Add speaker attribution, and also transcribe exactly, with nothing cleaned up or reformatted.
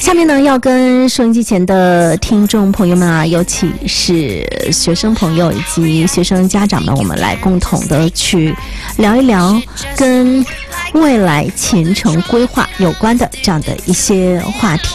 Speaker 1: 下面呢，要跟收音机前的听众朋友们啊，尤其是学生朋友以及学生家长们，我们来共同的去聊一聊跟未来前程规划有关的这样的一些话题。